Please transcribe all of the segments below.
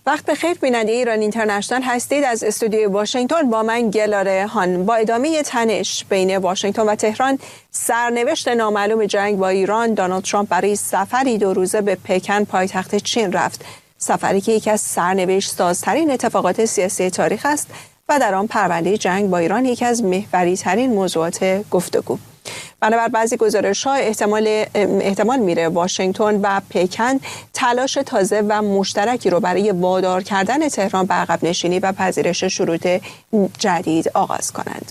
وقت بخیر بیننده ایران اینترنشنال هستید. از استودیوی واشنگتن با من گلاره هان. با ادامه تنش بین واشنگتن و تهران، سرنوشت نامعلوم جنگ با ایران، دونالد ترامپ برای سفری 2 روزه به پکن پایتخت چین رفت. سفری که یکی از سرنوشت سازترین اتفاقات سیاسی تاریخ است و در آن پرونده جنگ با ایران یکی از محوری ترین موضوعات گفتگو. بنابر بعضی گزارش‌ها احتمال میره واشنگتن و پکن تلاش تازه و مشترکی رو برای وادار کردن تهران به عقب نشینی و پذیرش شروط جدید آغاز کنند.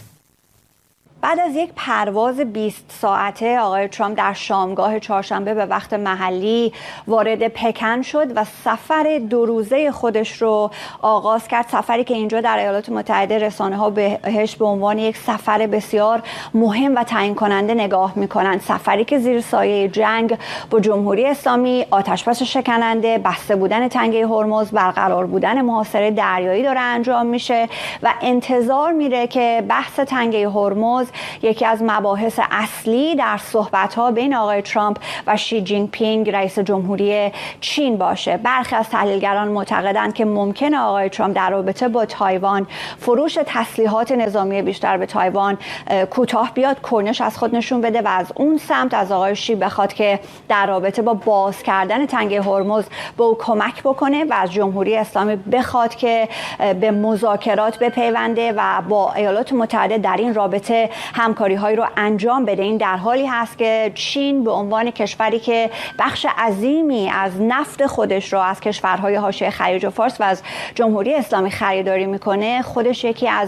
بعد از یک پرواز 20 ساعته آقای ترامپ در شامگاه چهارشنبه به وقت محلی وارد پکن شد و سفر 2 روزه خودش رو آغاز کرد. سفری که اینجا در ایالات متحده رسانه‌ها بهش به عنوان یک سفر بسیار مهم و تعیین کننده نگاه می‌کنند. سفری که زیر سایه جنگ با جمهوری اسلامی، آتش‌بس شکننده، بسته بودن تنگه هرمز، برقرار بودن محاصره دریایی داره انجام میشه و انتظار میره که بحث تنگه هرمز یکی از مباحث اصلی در صحبت‌ها بین آقای ترامپ و شی جین پینگ رئیس جمهوری چین باشه. برخی از تحلیلگران معتقدند که ممکنه آقای ترامپ در رابطه با تایوان فروش تسلیحات نظامی بیشتر به تایوان کوتاه بیاد، کنش از خود نشون بده و از اون سمت از آقای شی بخواد که در رابطه با باز کردن تنگه هرمز به او کمک بکنه و از جمهوری اسلامی بخواد که به مذاکرات بپیونده و با ایالات متحده در این رابطه همکاری‌هایی رو انجام بده. این در حالی هست که چین به عنوان کشوری که بخش عظیمی از نفت خودش رو از کشورهای حاشیه خلیج فارس و از جمهوری اسلامی خریداری میکنه، خودش یکی از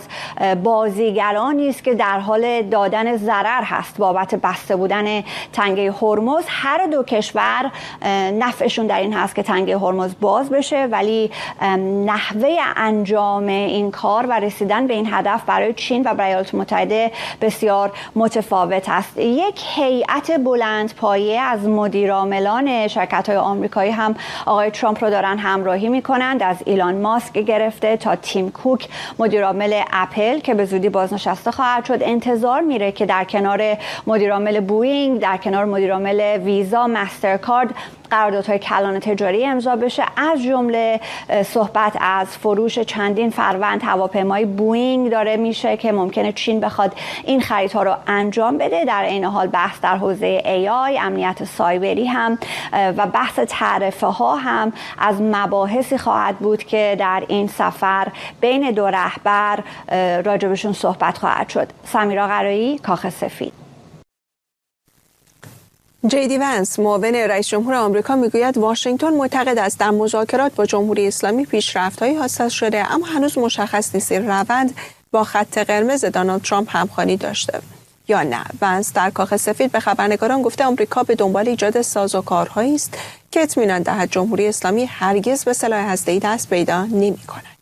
بازیگرانی است که در حال دادن ضرر هست بابت بسته بودن تنگه هرمز. هر دو کشور نفعشون در این هست که تنگه هرمز باز بشه، ولی نحوه انجام این کار و رسیدن به این هدف برای چین و برای ایالات متحده بسیار متفاوت است. یک هیئت بلندپایه از مدیرعاملان شرکت‌های آمریکایی هم آقای ترامپ رو دارن همراهی می‌کنند، از ایلان ماسک گرفته تا تیم کوک مدیرعامل اپل که به زودی بازنشسته خواهد شد. انتظار میره که در کنار مدیرعامل بوئینگ، در کنار مدیرعامل ویزا، مسترکارد قراردادهای کلان تجاری امضا بشه، از جمله صحبت از فروش چندین فروند هواپیمای بوئینگ داره میشه که ممکنه چین بخواد این خریدها رو انجام بده. در این حال بحث در حوزه AI، امنیت سایبری هم و بحث تعرفه ها هم از مباحثی خواهد بود که در این سفر بین دو رهبر راجبشون صحبت خواهد شد. سمیرا قرایی، کاخ سفید. JD Vance معاون رئیس جمهور آمریکا میگوید واشنگتن معتقد است در مذاکرات با جمهوری اسلامی پیشرفت‌هایی حاصل شده، اما هنوز مشخص نیست روند با خط قرمز دونالد ترامپ همخوانی داشته یا نه. ونس در کاخ سفید به خبرنگاران گفته آمریکا به دنبال ایجاد سازوکارهایی است که اطمینان دهد جمهوری اسلامی هرگز به سلاح هسته‌ای دست پیدا نمی‌کند.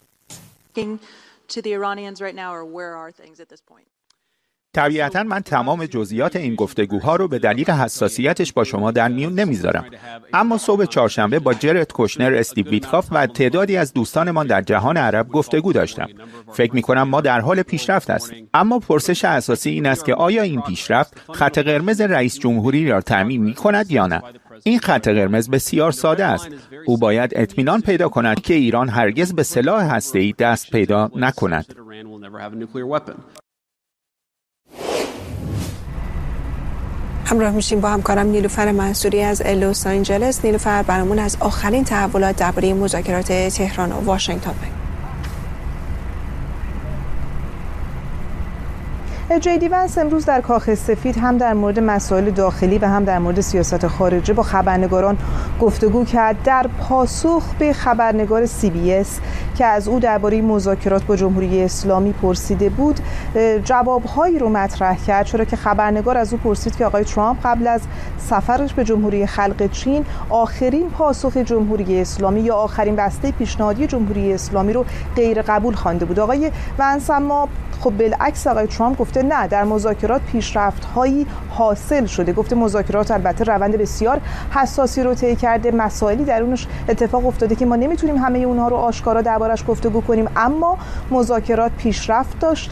طبیعتاً من تمام جزئیات این گفتگوها رو به دلیل حساسیتش با شما در میون نمیذارم، اما صبح چهارشنبه با جرد کوشنر، استیو ویتکاف و تعدادی از دوستانمان در جهان عرب گفتگو داشتم. فکر می‌کنم ما در حال پیشرفت هستیم، اما پرسش اساسی این است که آیا این پیشرفت خط قرمز رئیس جمهوری را تعیین می‌کند یا نه؟ این خط قرمز بسیار ساده است. او باید اطمینان پیدا کند که ایران هرگز به سلاح هسته‌ای دست پیدا نکند. همراه میشیم با همکارم نیلوفر منصوری از لس آنجلس. نیلوفر، برامون از آخرین تحولات درباره مذاکرات تهران و واشنگتن بگو. JD Vance امروز در کاخ سفید هم در مورد مسائل داخلی و هم در مورد سیاست خارجه با خبرنگاران گفتگو کرد. در پاسخ به خبرنگار CBS که از او درباره مذاکرات با جمهوری اسلامی پرسیده بود، جوابهایی رو مطرح کرد، چرا که خبرنگار از او پرسید که آقای ترامپ قبل از سفرش به جمهوری خلق چین آخرین پاسخ جمهوری اسلامی یا آخرین بسته پیشنهادی جمهوری اسلامی رو غیر قبول خوانده بود. آقای ونس اما خب بالعکس آقای ترامپ گفته نه، در مذاکرات پیشرفت‌هایی حاصل شده. گفته مذاکرات البته روند بسیار حساسی رو طی کرده، مسائلی درونش اتفاق افتاده که ما نمیتونیم همه اونها رو آشکارا دربارش گفتگو کنیم، اما مذاکرات پیشرفت داشته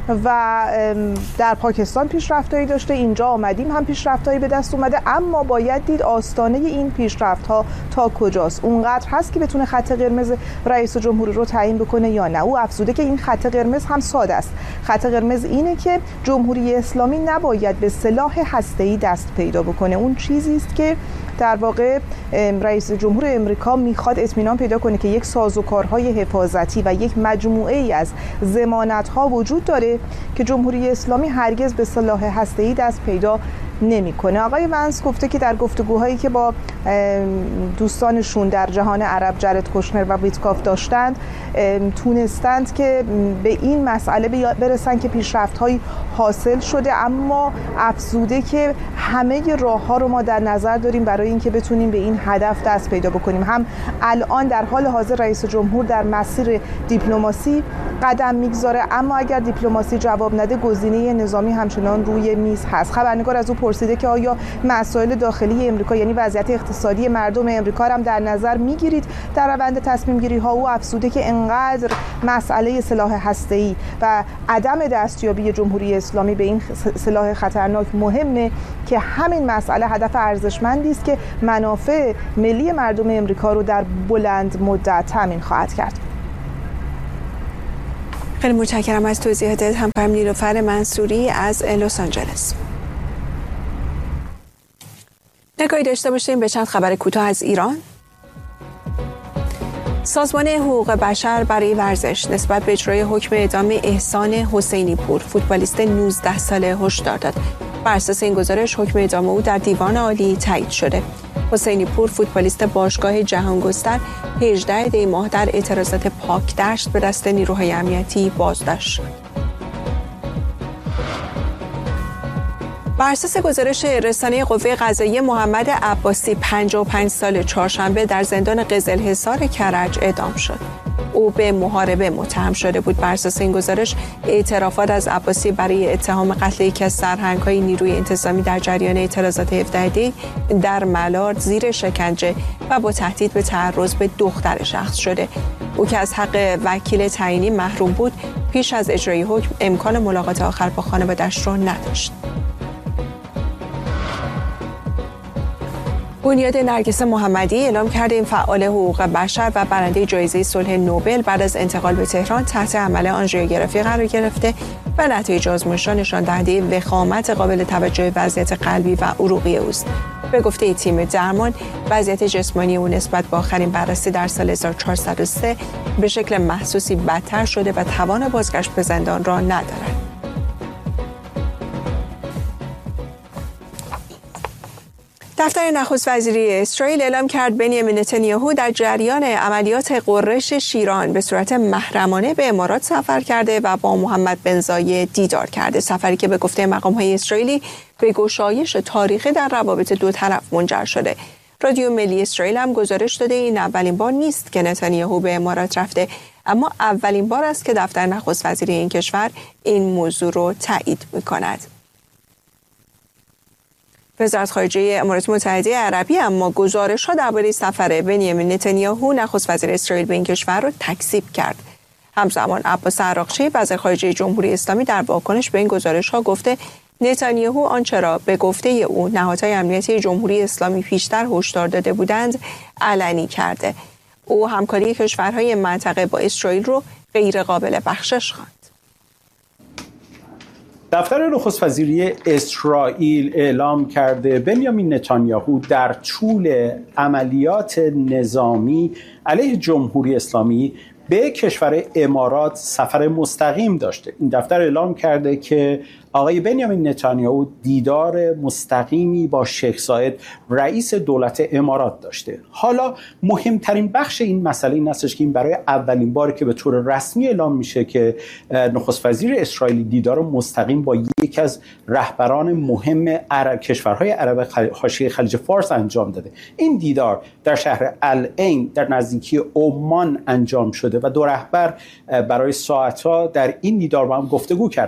و در پاکستان پیشرفت‌هایی داشته، اینجا آمدیم هم پیشرفت‌هایی به دست اومده، اما باید دید آستانه این پیشرفت‌ها تا کجاست. اونقدر هست که بتونه خط قرمز رئیس جمهوری رو تعیین بکنه یا نه. او افزوده که این خط قرمز هم ساده است. خط قرمز اینه که جمهوری اسلامی نباید به سلاح هسته‌ای دست پیدا بکنه. اون چیزی است که در واقع رئیس جمهور امریکا میخواد اطمینان پیدا کنه که یک سازوکارهای حفاظتی و یک مجموعه ای از ضمانت‌ها وجود داره که جمهوری اسلامی هرگز به سلاح هسته‌ای دست پیدا نمی‌کنه. آقای ونس گفته که در گفتگوهایی که با دوستانشون در جهان عرب جرد کوشنر و ویتکاف داشتند تونستند که به این مسئله برسن که پیشرفت‌هایی حاصل شده، اما افزوده که همه راه‌ها رو ما در نظر داریم برای اینکه بتونیم به این هدف دست پیدا بکنیم. هم الان در حال حاضر رئیس جمهور در مسیر دیپلماسی قدم میگذاره، اما اگر دیپلماسی جواب نده گزینه نظامی همچنان روی میز هست. خبرنگار از او پرسیده که آیا مسائل داخلی امریکا یعنی وضعیت اقتصادی مردم امریکا هم در نظر میگیرید در روند تصمیم گیری ها؟ او افزوده که انقدر مسئله سلاح هسته‌ای و عدم دستیابی جمهوری اسلامی به این سلاح خطرناک مهمه که همین مسئله هدف ارزشمندی است که منافع ملی مردم امریکا رو در بلند مدت تامین خواهد کرد. خیلی متشکرم از توضیحاتت همکارم نیلوفر منصوری از لس آنجلس. نگاهی داشته باشیم به چند خبر کوتاه از ایران. سازمان حقوق بشر برای ورزش نسبت به اجرای حکم اعدام احسان حسینی پور فوتبالیست 19 ساله هشدار داد. بر اساس این گزارش حکم اعدام او در دیوان عالی تایید شده. حسینی پور فوتبالیست باشگاه جهانگستر 18 دی ماه در اعتراضات پاکدشت به دست نیروهای امنیتی بازداشت شد. بر اساس گزارش رسانه قوه قضاییه محمد عباسی 55 سال چهارشنبه در زندان قزلحصار کرج اعدام شد. او به محاربه متهم شده بود. بر اساس این گزارش اعترافات از عباسی برای اتهام قتل یکی از سرهنگ‌های نیروی انتظامی در جریان اعتراضات 17 دی در ملارد زیر شکنجه و با تهدید به تعرض به دختر شخص شده. او که از حق وکیل تعیینی محروم بود پیش از اجرای حکم امکان ملاقات آخر با خانواده‌اش را نداشت. بنیاد نرگس محمدی اعلام کرده این فعال حقوق بشر و برنده جایزه صلح نوبل بعد از انتقال به تهران تحت حمله آنژیوگرافی قرار گرفته و نتایج آزمایش‌ها نشان دهنده وخامت قابل توجه وضعیت قلبی و عروقی اوست. به گفته تیم درمان وضعیت جسمانی او نسبت به آخرین بررسی در سال 1403 به شکل محسوسی بدتر شده و توان بازگشت به زندان را ندارد. دفتر نخست وزیری اسرائیل اعلام کرد بنیامین نتانیاهو در جریان عملیات غرش شیران به صورت محرمانه به امارات سفر کرده و با محمد بن زاید دیدار کرده. سفری که به گفته مقام‌های اسرائیلی به گشایش تاریخی در روابط دو طرف منجر شده. رادیو ملی اسرائیل هم گزارش داده این اولین بار نیست که نتانیاهو به امارات رفته، اما اولین بار است که دفتر نخست وزیری این کشور این موضوع رو تایید می‌کند. وزارت خارجه امارات متحده عربی اما گزارش‌ها درباره سفر بنیامین نتانیاهو نخست وزیر اسرائیل به این کشور را تکذیب کرد. همزمان عباس عراقچی وزیر خارجه جمهوری اسلامی در واکنش به این گزارش‌ها گفته نتانیاهو آنچه را به گفته او نهادهای امنیتی جمهوری اسلامی پیشتر هشدار داده بودند علنی کرده. او همکاری کشورهای منطقه با اسرائیل را غیر قابل بخشش خواند. دفتر نخست وزیری اسرائیل اعلام کرده بنیامین نتانیاهو در طول عملیات نظامی علیه جمهوری اسلامی به کشور امارات سفر مستقیم داشته. این دفتر اعلام کرده که آقای بنیامین نتانیاهو دیدار مستقیمی با شیخ زاید رئیس دولت امارات داشته. حالا مهمترین بخش این مسئله این هستش که این برای اولین باره که به طور رسمی اعلام میشه که نخست وزیر اسرائیل دیدار مستقیم با یکی از رهبران مهم کشورهای عرب حاشیه خلیج فارس انجام داده. این دیدار در شهر العین در نزدیکی عمان انجام شده و دو رهبر برای ساعت‌ها در این دیدار با هم گفتگو کردند.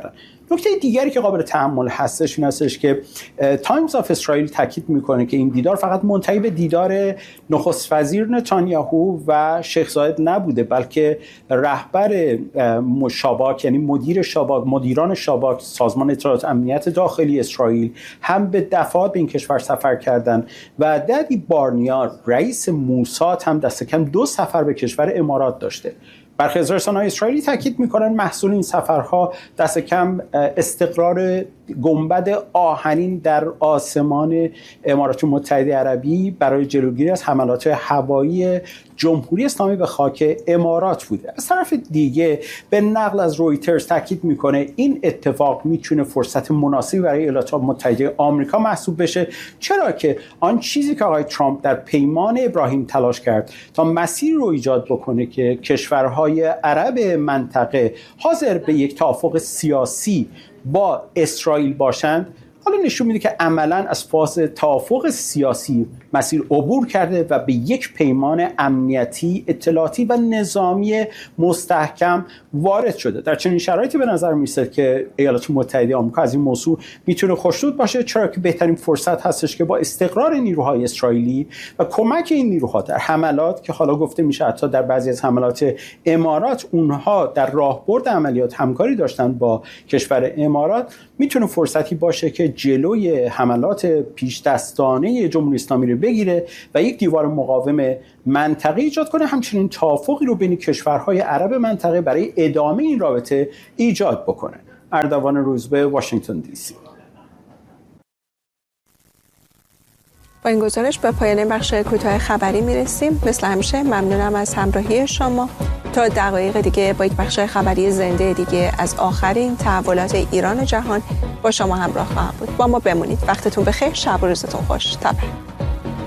نکته دیگری که قابل تأمل هستش این هستش که تایمز آف اسرائیل تاکید میکنه که این دیدار فقط منتهی به دیدار نخست وزیر نتانیاهو و شیخ زاید نبوده، بلکه رهبر شاباک یعنی مدیران شاباک، سازمان اطلاعات امنیت داخلی اسرائیل هم به دفعات به این کشور سفر کردند و دادی بارنیا رئیس موساد هم دست کم 2 سفر به کشور امارات داشته. برخی از رسانه‌های اسرائیلی تاکید می‌کنند محصول این سفرها دست کم استقرار گنبد آهنین در آسمان امارات متحده عربی برای جلوگیری از حملات هوایی جمهوری اسلامی به خاک امارات بوده. از طرف دیگه به نقل از رویترز تاکید میکنه این اتفاق میتونه فرصت مناسبی برای ایالات متحده آمریکا محسوب بشه، چرا که آن چیزی که آقای ترامپ در پیمان ابراهیم تلاش کرد تا مسیر رو ایجاد بکنه که کشورهای عرب منطقه حاضر به یک توافق سیاسی با اسرائیل باشند، حالا نشون میده که عملاً از فاز توافق سیاسی مسیر عبور کرده و به یک پیمان امنیتی، اطلاعاتی و نظامی مستحکم وارد شده. در چنین شرایطی به نظر میرسه که ایالات متحده آمریکا از این موضوع میتونه خوشنود باشه، چرا که بهترین فرصت هستش که با استقرار نیروهای اسرائیلی و کمک این نیروها در حملات که حالا گفته میشه حتی در بعضی از حملات امارات اونها در راهبرد عملیات همکاری داشتن با کشور امارات، میتونه فرصتی باشه که جلوی حملات پیش دستانه جمهوری اسلامی رو بگیره و یک دیوار مقاوم منطقه ایجاد کنه، همچنین توافقی رو بین کشورهای عرب منطقه برای ادامه این رابطه ایجاد بکنه. اردوان روزبه، واشنگتن دی سی. با این گزارش به پایان بخش کوتاه خبری میرسیم. مثل همیشه ممنونم از همراهی شما. تا دقایق دیگه با یک بخش خبری زنده دیگه از آخرین تحولات ایران و جهان با شما همراه خواهم بود. با ما بمونید. وقتتون بخیر. شب و روزتون خوش. تبریک.